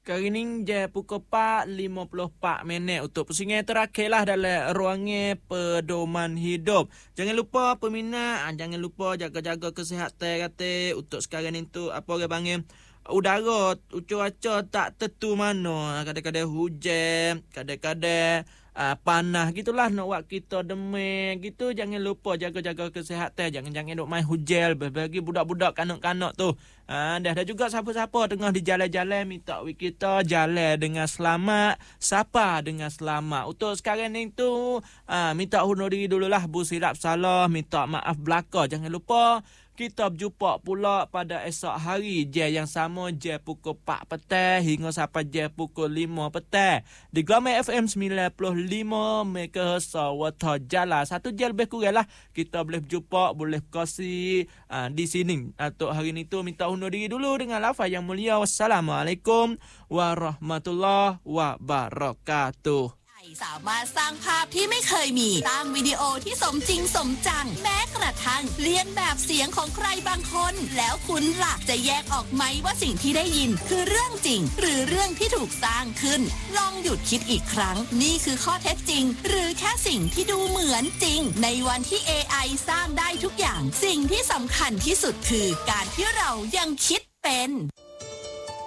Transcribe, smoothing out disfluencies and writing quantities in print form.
Sekarang ni je pukul 4.54 untuk pusingan terakhirlah dalam ruangan pedoman hidup. Jangan lupa peminat, jangan lupa jaga-jaga kesihatan kata untuk sekarang ni tu apa orang panggil udara cuaca tak tentu mana. Kadang-kadang hujan, kadang-kadang panas gitulah nak buat kita demam gitu. Jangan lupa jaga-jaga kesihatan, jangan duk main hujan bagi budak-budak kanak-kanak tu. Dah juga siapa-siapa tengah di jalan-jalan minta kita jalan dengan selamat, sapa dengan selamat. Untuk sekarang ni tu minta undur diri dululah bersirap salah, minta maaf belaka. Jangan lupa kita berjumpa pula pada esok hari je yang sama je pukul 4 petang hingga sampai je pukul 5 petang di Glamour FM 95 MHz Wata Jala. Satu je lebih kurang lah kita boleh berjumpa, boleh berkongsi di sini. Untuk hari ni tu minta undur diri dulu dengan lafaz yang mulia. Wassalamualaikum warahmatullahi wabarakatuh. สามารถสร้างภาพที่ไม่เคยมีสร้างวิดีโอที่สมจริงสมจังแม้กระทั่งเลียนแบบเสียงของใครบางคนแล้วคุณล่ะจะแยกออกไหมว่าสิ่งที่ได้ยินคือเรื่องจริงหรือเรื่องที่ถูกสร้างขึ้นลองหยุดคิดอีกครั้งนี่คือข้อเท็จจริงหรือแค่สิ่งที่ดูเหมือนจริงในวันที่ AI สร้างได้ทุกอย่างสิ่งที่สำคัญที่สุดคือการที่เรายังคิดเป็น